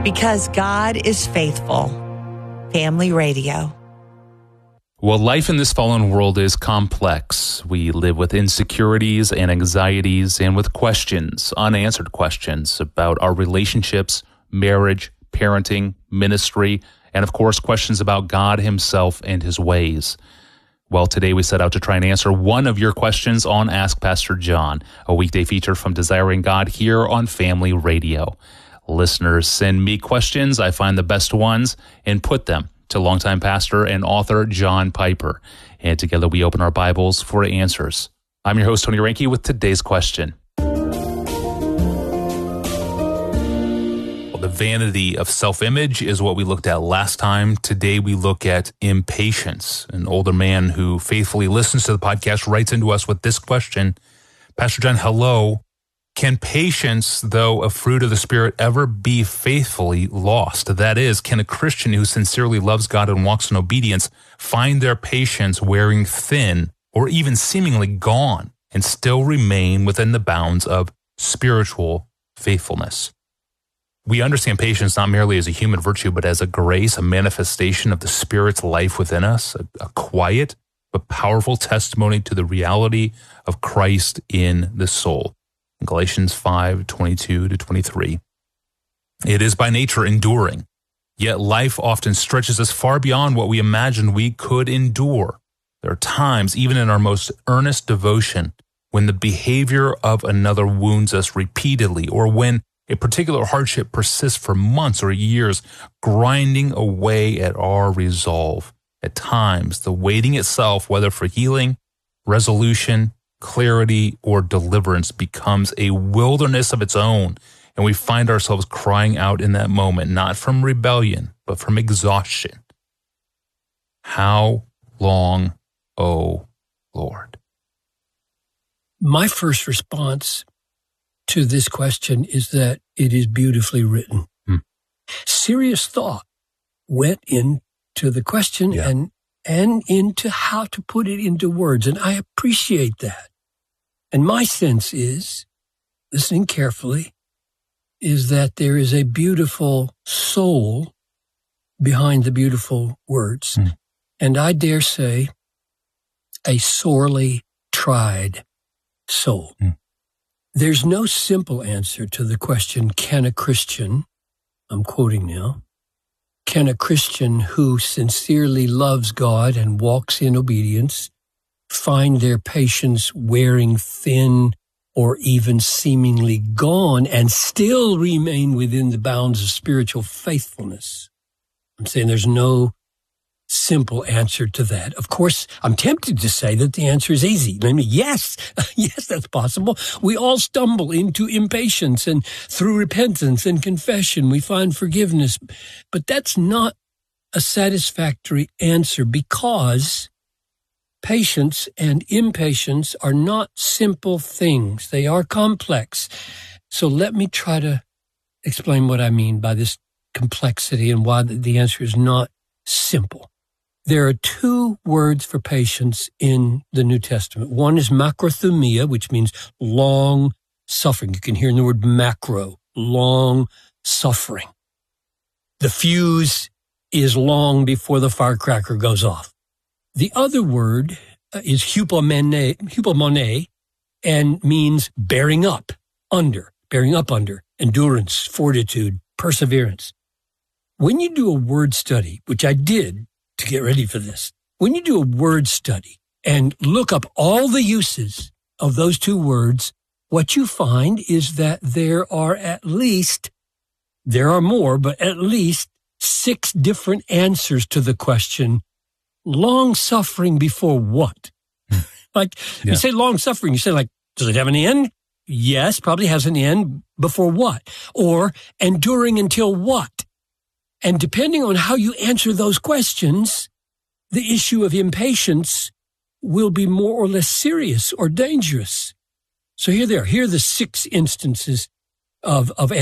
Because God is faithful. Family Radio. Well, life in this fallen world is complex. We live with insecurities and anxieties and with questions, unanswered questions about our relationships, marriage, parenting, ministry, and of course, questions about God himself and his ways. Well, today we set out to try and answer one of your questions on Ask Pastor John, a weekday feature from Desiring God here on Family Radio. Listeners send me questions. I find the best ones and put them to longtime pastor and author John Piper. And together we open our Bibles for answers. I'm your host, Tony Reinke, with today's question. Well, the vanity of self-image is what we looked at last time. Today we look at impatience. An older man who faithfully listens to the podcast writes into us with this question. Pastor John, hello. Can patience, though a fruit of the Spirit, ever be faithfully lost? That is, can a Christian who sincerely loves God and walks in obedience find their patience wearing thin or even seemingly gone and still remain within the bounds of spiritual faithfulness? We understand patience not merely as a human virtue, but as a grace, a manifestation of the Spirit's life within us, a quiet but powerful testimony to the reality of Christ in the soul. Galatians 5:22-23. It is by nature enduring, yet life often stretches us far beyond what we imagined we could endure. There are times, even in our most earnest devotion, when the behavior of another wounds us repeatedly, or when a particular hardship persists for months or years, grinding away at our resolve. At times, the waiting itself, whether for healing, resolution, clarity, or deliverance, becomes a wilderness of its own, and we find ourselves crying out in that moment, not from rebellion, but from exhaustion. How long, O Lord? My first response to this question is that it is beautifully written. Serious thought went into the question and into how to put it into words. And I appreciate that. And my sense is, listening carefully, is that there is a beautiful soul behind the beautiful words. And I dare say, a sorely tried soul. There's no simple answer to the question, can a Christian, I'm quoting now, can a Christian who sincerely loves God and walks in obedience find their patience wearing thin or even seemingly gone and still remain within the bounds of spiritual faithfulness? I'm saying there's no simple answer to that. Of course, I'm tempted to say that the answer is easy. I mean, yes, that's possible. We all stumble into impatience, and through repentance and confession, we find forgiveness. But that's not a satisfactory answer, because patience and impatience are not simple things. They are complex. So let me try to explain what I mean by this complexity and why the answer is not simple. There are two words for patience in the New Testament. One is macrothumia, which means long suffering. You can hear in the word macro, long suffering. The fuse is long before the firecracker goes off. The other word is hupomone, and means bearing up under, endurance, fortitude, perseverance. When you do a word study, which I did to get ready for this, when you do a word study and look up all the uses of those two words, what you find is that there are more, but at least 6 different answers to the question, long suffering before what? You say long suffering, you say does it have an end? Yes, probably has an end. Before what? Or enduring until what? And depending on how you answer those questions, the issue of impatience will be more or less serious or dangerous. So here they are. Here are the 6 instances of